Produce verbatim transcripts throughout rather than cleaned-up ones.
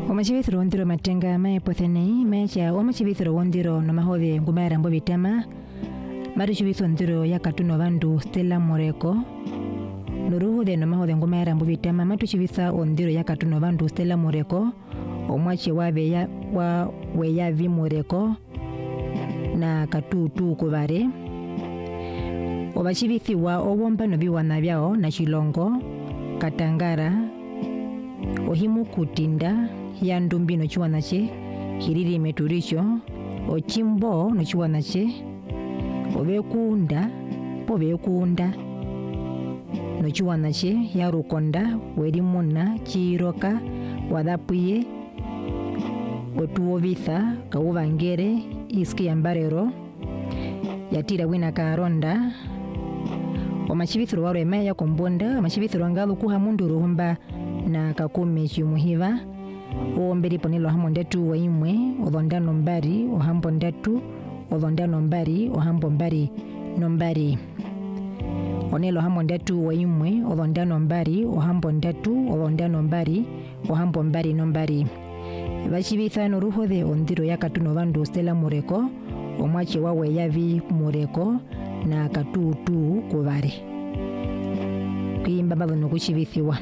Omachibithiro wondiro matenga maepotheni mecha omachibithiro wondiro nomahove ngumara mbo bitama mari chibitho ndiro yakatuno bandu Stella Moreko noruhu de nomahove ngumara mbo bitama matu chibitha ondiro yakatuno bandu Stella Moreko omwache wabe ya wa weya vi Moreko na katutu kubare obachibithiwa obomba no biwana byao na Chilongo Katangara ohimu kutinda ya ndumbi no chiwanache hiriri meturicho ochimbo no chiwanache obekunda pobekunda no chiwanache ya rukonda werimuna chiroka wadapuye otuobitha kaubangere iski yambarero yatira wina karonda omachibithiro wareme ya kombonda omachibithiro ngalu kuha mundu ruhumba na kakumi chimuhiva omberi ponelo hamondetu waimwe odonda nombari ohambo ndatu odonda nombari ohambo mbari nombari onelo hamondetu waimwe odonda nombari ohambo ndatu odonda nombari ohambo mbari nombari bachibitha no ruho de ondiro yakatuno bandu Stella Moreko omwache wawe yavi Moreko na katutu kubare kuyimba balo no kuchibithiwa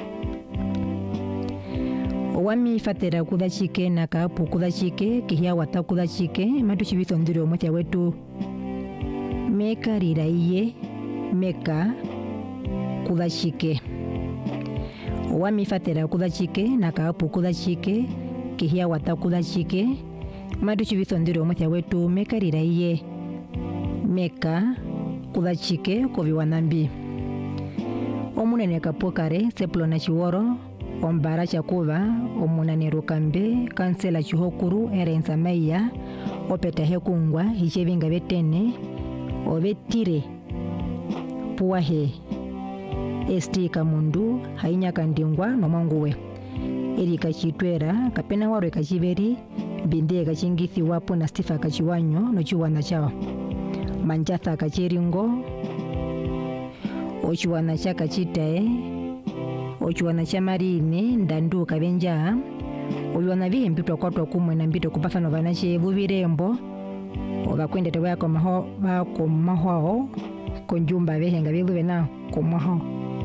owami fatera kudachike na kapu kudachike kihia wata kudachike matu chibitho ndiro mmoja wetu meka riraiye meka kudachike owami fatera kudachike na kapu kudachike kihia wata kudachike matu chibitho ndiro mmoja wetu meka riraiye meka kudachike kobiwanambi omunene kapokare seplo na chiworo ombara chakuva omunane rukambe kansela chihokuru erenza maiya opeta hekungwa hichevinga betene obetire puahe esti kamundu hainya kandingwa nomwanguwe erika chitwera kapena waro kachiveri binde kachingithi wapo na Stifa kachiwanyo no chiwana chao manjatha kachiringo ochiwana chaka chitae ochiwana cha marine ndandu kabenja oyona bihembitwa kwatwa kumwe na mbito kupafano banache bubirembo obakwende tebya ko maho ba ko maho konjumba behenga bigube na ko maho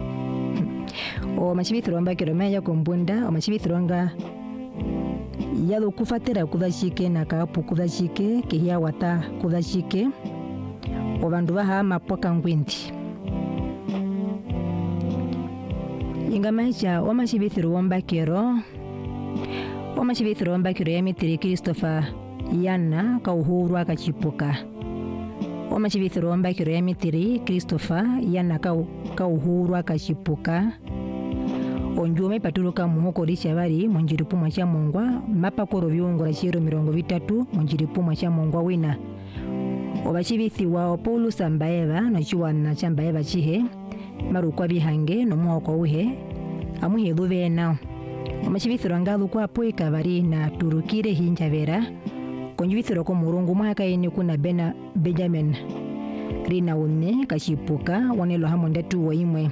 o machibithiro mbakiro meya kombunda o machibithiro nga yalo kufatira kudashike na kapu kudashike kihia wata kudashike obandu baha mapoka ngwindi ingamacha omachibithiro wombakiro omachibithiro wombakiro ya mitiri Christopher yana kauhuru akachipuka omachibithiro wombakiro ya mitiri Christopher yana kauhuru akachipuka onjume paturuka muhoko licha bari munjiripumwa cha mungwa mapakoro byungora chiro mirongo bitatu munjiripumwa cha mungwa wina obachibithiwa Paul Sambaeva no chiwana cha Mbaeva chihe marukwa bihange no muhoko uhe amuhe luvena omachibithiro ngalu kwa poika bari na turukire hinjavera konjibithiro ko murungu mwaka ine kuna bena Benjamin rina une kachipuka wanelo hamondatu waimwe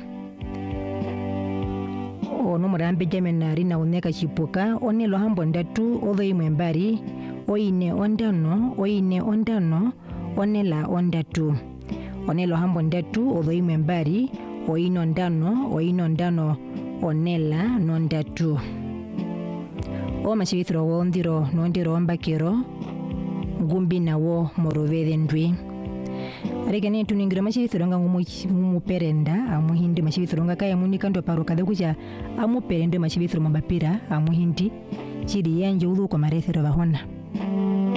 ono murambe Benjamin na rina une kachipuka onelo hambo ndatu odoimwe mbari oine ondano oine ondano onela ondatu onelo hambo ndatu odoimwe mbari oino ndano oino ndano onela nondatu o machibithiro wondiro nondiro mbakiro ngumbi nawo morovede ndwi arekene tuningira machibithiro nga ngumuperenda amuhindi machibithiro nga kaya munika ndo paruka de kuja amuperende machibithiro mabapira amuhindi chiri yanje uluko marethero bahona